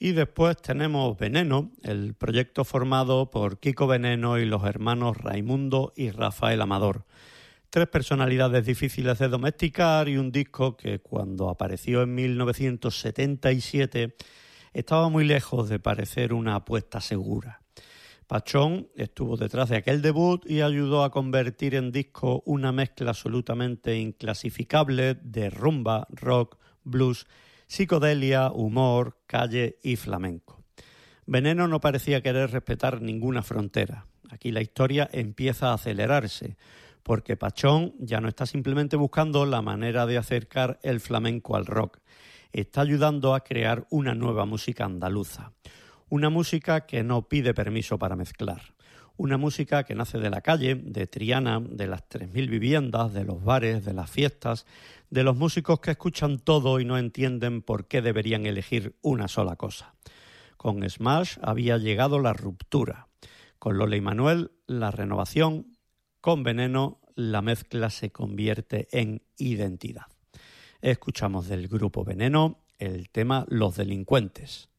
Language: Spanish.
Y después tenemos Veneno, el proyecto formado por Kiko Veneno y los hermanos Raimundo y Rafael Amador. 3 personalidades difíciles de domesticar y un disco que cuando apareció en 1977 estaba muy lejos de parecer una apuesta segura. Pachón estuvo detrás de aquel debut y ayudó a convertir en disco una mezcla absolutamente inclasificable de rumba, rock, blues, psicodelia, humor, calle y flamenco. Veneno no parecía querer respetar ninguna frontera. Aquí la historia empieza a acelerarse, porque Pachón ya no está simplemente buscando la manera de acercar el flamenco al rock. Está ayudando a crear una nueva música andaluza. Una música que no pide permiso para mezclar. Una música que nace de la calle, de Triana, de las 3.000 viviendas, de los bares, de las fiestas, de los músicos que escuchan todo y no entienden por qué deberían elegir una sola cosa. Con Smash había llegado la ruptura. Con Lola y Manuel, la renovación. Con Veneno, la mezcla se convierte en identidad. Escuchamos del grupo Veneno el tema Los Delincuentes.